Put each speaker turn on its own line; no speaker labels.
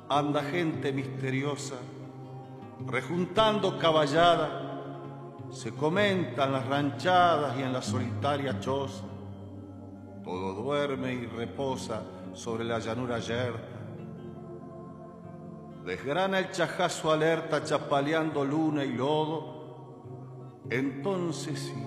anda gente misteriosa, rejuntando caballada, se comentan las ranchadas y en la solitaria choza, todo duerme y reposa sobre la llanura yerta. Desgrana el chajazo alerta chapaleando luna y lodo, entonces sí,